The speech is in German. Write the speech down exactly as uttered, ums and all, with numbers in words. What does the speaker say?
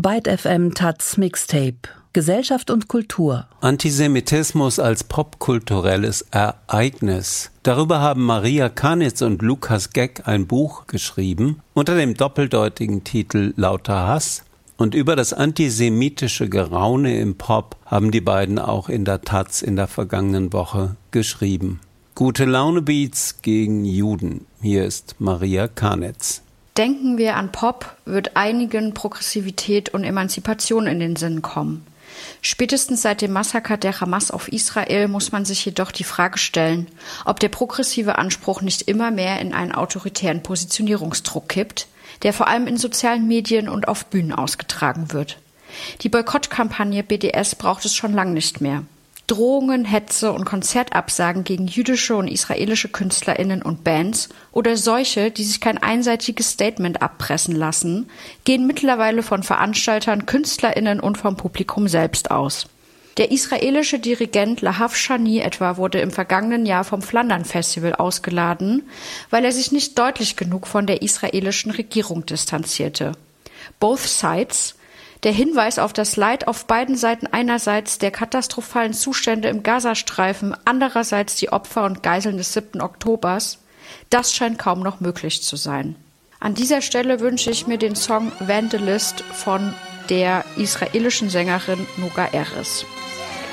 Byte F M Taz Mixtape. Gesellschaft und Kultur. Antisemitismus als popkulturelles Ereignis. Darüber haben Maria Kanitz und Lukas Geck ein Buch geschrieben unter dem doppeldeutigen Titel Lauter Hass. Und über das antisemitische Geraune im Pop haben die beiden auch in der Taz in der vergangenen Woche geschrieben. Gute Laune Beats gegen Juden. Hier ist Maria Kanitz. Denken wir an Pop, wird einigen Progressivität und Emanzipation in den Sinn kommen. Spätestens seit dem Massaker der Hamas auf Israel muss man sich jedoch die Frage stellen, ob der progressive Anspruch nicht immer mehr in einen autoritären Positionierungsdruck kippt, der vor allem in sozialen Medien und auf Bühnen ausgetragen wird. Die Boykottkampagne B D S braucht es schon lange nicht mehr. Drohungen, Hetze und Konzertabsagen gegen jüdische und israelische KünstlerInnen und Bands oder solche, die sich kein einseitiges Statement abpressen lassen, gehen mittlerweile von Veranstaltern, KünstlerInnen und vom Publikum selbst aus. Der israelische Dirigent Lahav Shani etwa wurde im vergangenen Jahr vom Flandern-Festival ausgeladen, weil er sich nicht deutlich genug von der israelischen Regierung distanzierte. Both Sides, der Hinweis auf das Leid auf beiden Seiten, einerseits der katastrophalen Zustände im Gazastreifen, andererseits die Opfer und Geiseln des siebten Oktobers, das scheint kaum noch möglich zu sein. An dieser Stelle wünsche ich mir den Song Vandalist von der israelischen Sängerin Noga Erez.